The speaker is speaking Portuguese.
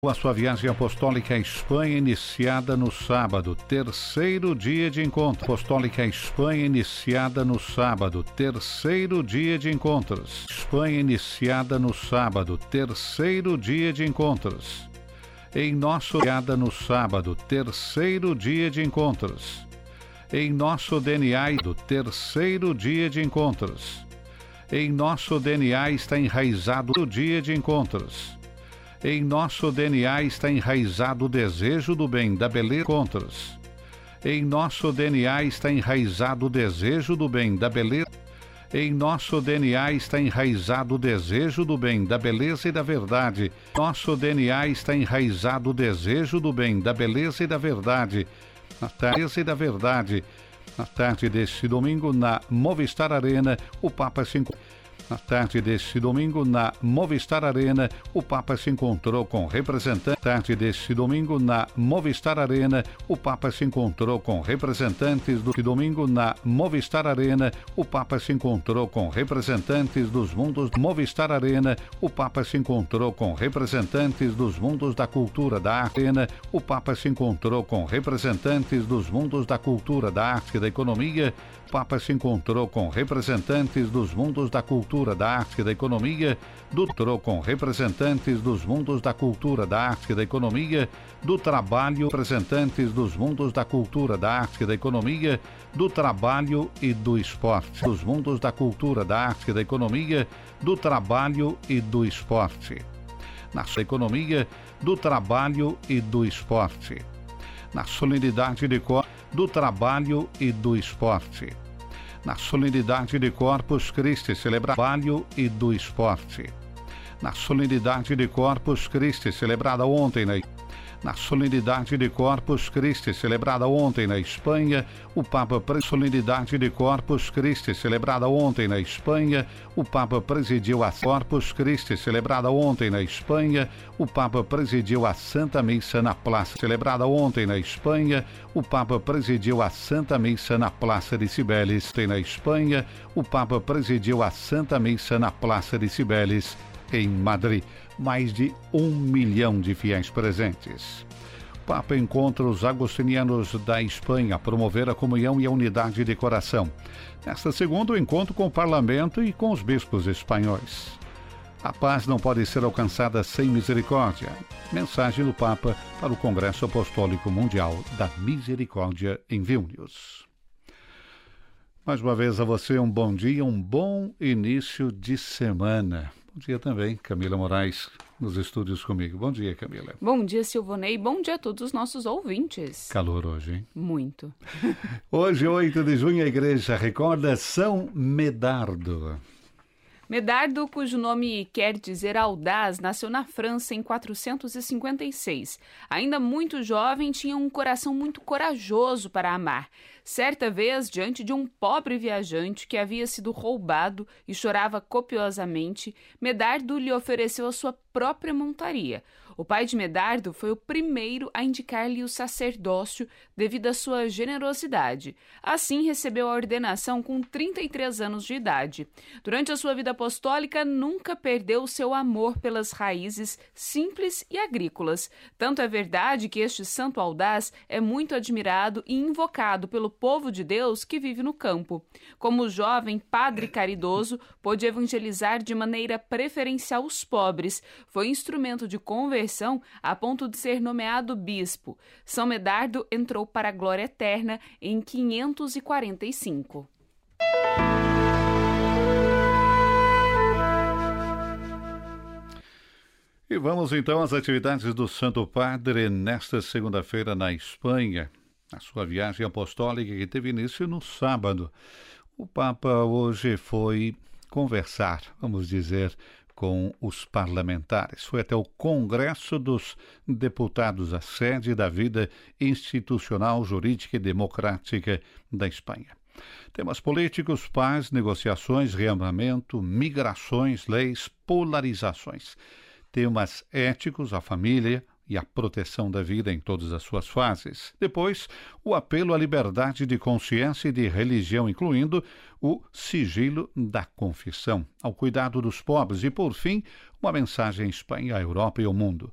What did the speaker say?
A sua viagem apostólica à Espanha iniciada no sábado, terceiro dia de encontro. Apostólica à Espanha iniciada no sábado, terceiro dia de encontros. Espanha iniciada no sábado, terceiro dia de encontros. Em nosso viada no sábado, terceiro dia de encontros. Em nosso DNA do terceiro dia de encontros. Em nosso DNA está enraizado o dia de encontros. Em nosso DNA está enraizado o desejo do bem, da beleza encontros. Em nosso DNA está enraizado o desejo do bem, da beleza. Em nosso DNA está enraizado o desejo do bem, da beleza e da verdade. Nosso DNA está enraizado o desejo do bem, da beleza e da verdade. Na beleza e da verdade. Na tarde deste domingo, na Movistar Arena, o Papa se encontrou. Na tarde deste domingo, na Movistar Arena, o Papa se encontrou com representantes. Na tarde deste domingo, na Movistar Arena, o Papa se encontrou com representantes do domingo na Movistar Arena, o Papa se encontrou com representantes dos mundos. Movistar Arena, o Papa se encontrou com representantes dos mundos da cultura, da arte. O Papa se encontrou com representantes dos mundos da cultura, da arte e da economia. O Papa se encontrou com representantes dos mundos da cultura, da arte e da economia, com representantes dos mundos da cultura, da arte e da economia, do trabalho, representantes dos mundos da cultura, da arte e da economia, do trabalho e do esporte, dos mundos da cultura, da arte e da economia, do trabalho e do esporte. Na sua economia, do trabalho e do esporte. Na solenidade de corpo, do trabalho e do esporte. Na solenidade de Corpus Christi, celebrar trabalho e do esporte. Na solenidade de Corpus Christi, celebrada ontem na solenidade de Corpus Christi, celebrada ontem na Espanha, o Papa solenidade de Corpus Christi, celebrada ontem na Espanha, o Papa presidiu a Corpus Christi, celebrada ontem na Espanha, o Papa presidiu a Santa Missa na Praça, celebrada ontem na Espanha, o Papa presidiu a Santa Missa na Praça de Cibeles. Na Espanha, o Papa presidiu a Santa Missa na Praça de Cibeles, em Madrid. Mais de 1 milhão de fiéis presentes. O Papa encontra os agostinianos da Espanha a promover a comunhão e a unidade de coração. Nesta segunda, o encontro com o parlamento e com os bispos espanhóis. A paz não pode ser alcançada sem misericórdia. Mensagem do Papa para o Congresso Apostólico Mundial da Misericórdia em Vilnius. Mais uma vez a você um bom dia, um bom início de semana. Bom dia também, Camila Moraes, nos estúdios comigo. Bom dia, Camila. Bom dia, Silvonei. Bom dia a todos os nossos ouvintes. Calor hoje, hein? Muito. Hoje, 8 de junho, a igreja recorda São Medardo. Medardo, cujo nome quer dizer audaz, nasceu na França em 456. Ainda muito jovem, tinha um coração muito corajoso para amar. Certa vez, diante de um pobre viajante que havia sido roubado e chorava copiosamente, Medardo lhe ofereceu a sua própria montaria. O pai de Medardo foi o primeiro a indicar-lhe o sacerdócio devido à sua generosidade. Assim, recebeu a ordenação com 33 anos de idade. Durante a sua vida apostólica, nunca perdeu o seu amor pelas raízes simples e agrícolas. Tanto é verdade que este santo audaz é muito admirado e invocado pelo povo de Deus que vive no campo. Como jovem padre caridoso, pôde evangelizar de maneira preferencial os pobres. Foi instrumento de conversão a ponto de ser nomeado bispo. São Medardo entrou para a glória eterna em 545. E vamos então às atividades do Santo Padre nesta segunda-feira na Espanha. A sua viagem apostólica que teve início no sábado. O Papa hoje foi conversar, vamos dizer, com os parlamentares. Foi até o Congresso dos Deputados, a sede da vida institucional, jurídica e democrática da Espanha. Temas políticos, paz, negociações, rearmamento, migrações, leis, polarizações. Temas éticos, a família e a proteção da vida em todas as suas fases. Depois, o apelo à liberdade de consciência e de religião, incluindo o sigilo da confissão, ao cuidado dos pobres e, por fim, uma mensagem à Espanha, à Europa e ao mundo.